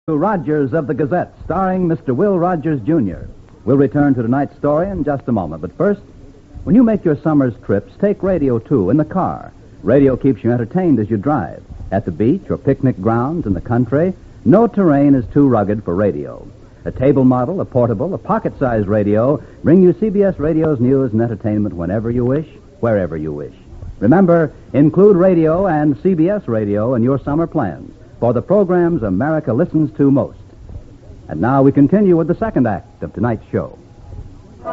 Rogers of the Gazette, starring Mr. Will Rogers, Jr. We'll return to tonight's story in just a moment. But first, when you make your summer's trips, take radio, too, in the car. Radio keeps you entertained as you drive. At the beach or picnic grounds in the country, no terrain is too rugged for radio. A table model, a portable, a pocket-sized radio bring you CBS Radio's news and entertainment whenever you wish, wherever you wish. Remember, include radio and CBS Radio in your summer plans for the programs America listens to most. And now we continue with the second act of tonight's show.